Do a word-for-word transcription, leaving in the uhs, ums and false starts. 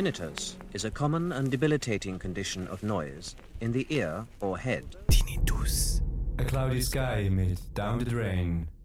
Tinnitus is a common and debilitating condition of noise in the ear or head. Tinnitus. A cloudy sky mit Down the Drain.